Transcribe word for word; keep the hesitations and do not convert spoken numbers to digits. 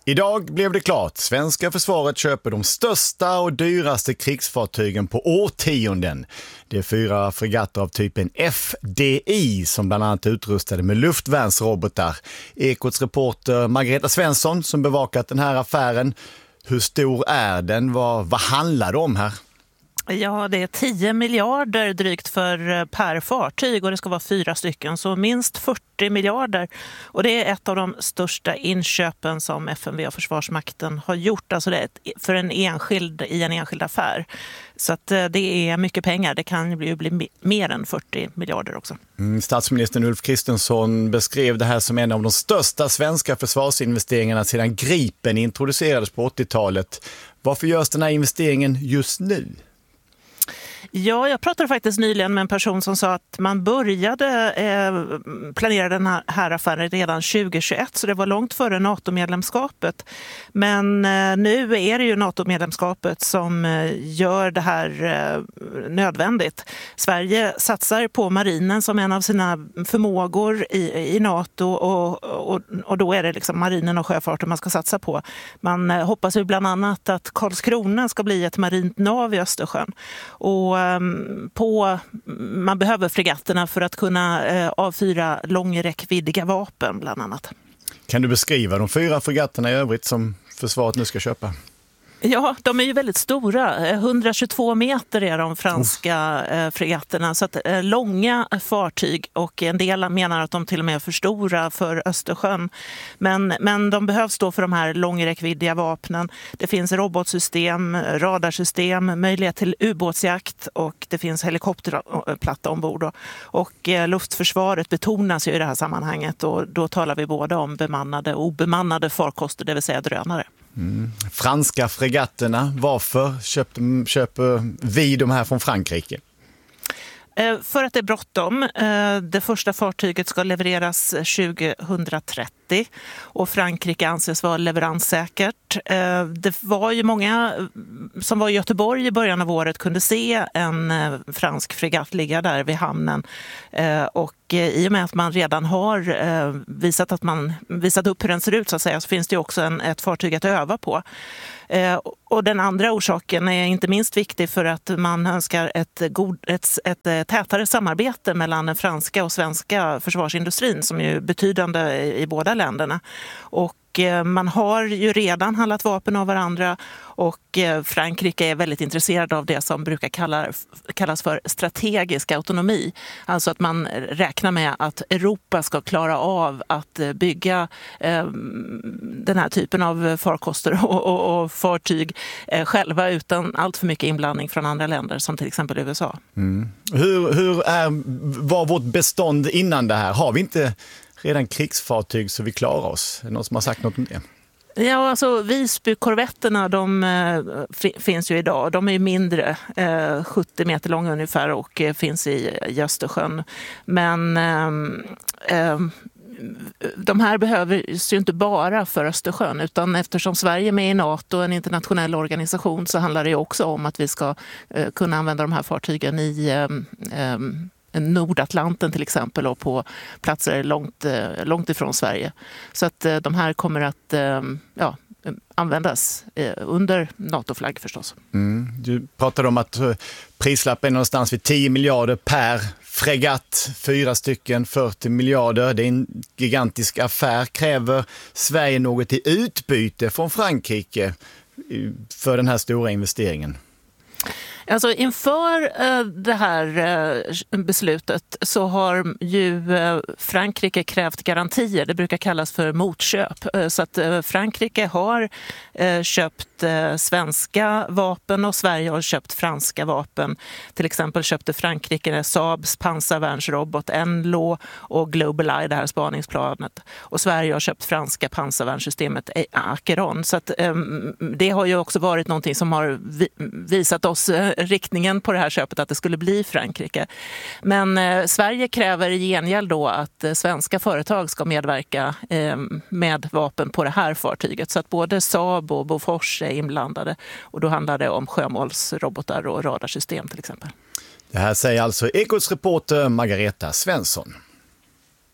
Idag blev det klart. Svenska försvaret köper de största och dyraste krigsfartygen på årtionden. Det är fyra fregatter av typen F D I som bland annat är utrustade med luftvärnsrobotar. Ekots reporter Margareta Svensson som bevakat den här affären. Hur stor är den? Vad, vad handlar det om här? Ja, det är tio miljarder drygt för per fartyg och det ska vara fyra stycken, så minst fyrtio miljarder. Och det är ett av de största inköpen som F M V och Försvarsmakten har gjort. Alltså det är för en enskild, i en enskild affär. Så att det är mycket pengar. Det kan ju bli, bli mer än fyrtio miljarder också. Mm, statsministern Ulf Kristersson beskrev det här som en av de största svenska försvarsinvesteringarna sedan Gripen introducerades på åttiotalet. Varför görs den här investeringen just nu? Ja, jag pratade faktiskt nyligen med en person som sa att man började eh, planera den här, här affären redan tjugohundratjugoett, så det var långt före NATO-medlemskapet. Men eh, nu är det ju NATO-medlemskapet som eh, gör det här eh, nödvändigt. Sverige satsar på marinen som en av sina förmågor i, i NATO och, och, och då är det liksom marinen och sjöfarten man ska satsa på. Man eh, hoppas ju bland annat att Karlskrona ska bli ett marint nav i Östersjön. Och På, man behöver fregatterna för att kunna eh, avfyra långräckviddiga vapen bland annat. Kan du beskriva de fyra fregatterna i övrigt som försvaret nu ska köpa? Ja, de är ju väldigt stora. etthundratjugotvå meter är de franska eh, fregatterna. Så att, eh, långa fartyg, och en del menar att de till och med är för stora för Östersjön. Men, men de behövs då för de här långräckviddiga vapnen. Det finns robotsystem, radarsystem, möjlighet till ubåtsjakt och det finns helikopterplatta ombord. Och, och eh, luftförsvaret betonas ju i det här sammanhanget, och då talar vi både om bemannade och obemannade farkoster, det vill säga drönare. Mm. Franska fregatterna, varför köpte, köper vi de här från Frankrike? För att det är bråttom. Det första fartyget ska levereras tjugohundratrettio och Frankrike anses vara leveranssäkert. Det var ju många som var i Göteborg i början av året kunde se en fransk fregatt ligga där vid hamnen, och i och med att man redan har visat att man visat upp hur den ser ut så att säga, så finns det också en, ett fartyg att öva på. Och den andra orsaken är inte minst viktig för att man önskar ett, god, ett, ett tätare samarbete mellan den franska och svenska försvarsindustrin som är betydande i, i båda länderna. Och man har ju redan handlat vapen av varandra, och Frankrike är väldigt intresserad av det som brukar kallar, kallas för strategisk autonomi. Alltså att man räknar med att Europa ska klara av att bygga eh, den här typen av farkoster och, och, och fartyg eh, själva utan allt för mycket inblandning från andra länder som till exempel U S A. Mm. Hur, hur är, var vårt bestånd innan det här? Har vi inte redan krigsfartyg så vi klarar oss? Är det någon som har sagt något om det? Ja, alltså Visby-korvetterna, de äh, finns ju idag. De är ju mindre, äh, sjuttio meter långa ungefär, och äh, finns i, i Östersjön. Men äh, äh, de här behövs ju inte bara för Östersjön, utan eftersom Sverige är med i NATO, en internationell organisation, så handlar det ju också om att vi ska äh, kunna använda de här fartygen i äh, äh, Nordatlanten till exempel, och på platser långt, långt ifrån Sverige. Så att de här kommer att ja, användas under NATO-flagg förstås. Mm. Du pratade om att prislappen är någonstans vid tio miljarder per fregatt, fyra stycken, fyrtio miljarder. Det är en gigantisk affär. Kräver Sverige något i utbyte från Frankrike för den här stora investeringen? Alltså inför eh, det här eh, beslutet så har ju eh, Frankrike krävt garantier. Det brukar kallas för motköp. Eh, så att eh, Frankrike har eh, köpt eh, svenska vapen och Sverige har köpt franska vapen. Till exempel köpte Frankrike Saabs pansarvärnsrobot Enlo och GlobalEye, det här spaningsplanet. Och Sverige har köpt franska pansarvärnssystemet Acheron. Så att eh, det har ju också varit någonting som har vi- visat oss eh, riktningen på det här köpet, att det skulle bli Frankrike. Men eh, Sverige kräver i gengäld då att eh, svenska företag ska medverka eh, med vapen på det här fartyget. Så att både Saab och Bofors är inblandade. Och då handlar det om sjömålsrobotar och radarsystem till exempel. Det här säger alltså Ekots reporter Margareta Svensson.